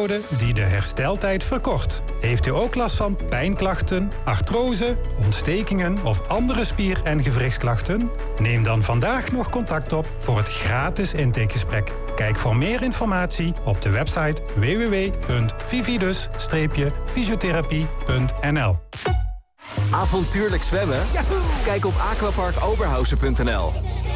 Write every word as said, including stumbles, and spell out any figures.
methode die de hersteltijd verkort. Heeft u ook last van pijnklachten, artrose, ontstekingen of andere spier- en gewrichtsklachten? Neem dan vandaag nog contact op voor het gratis intakegesprek. Kijk voor meer informatie op de website w w w punt vividus fysiotherapie punt n l. Avontuurlijk zwemmen? Kijk op aquapark oberhausen punt n l.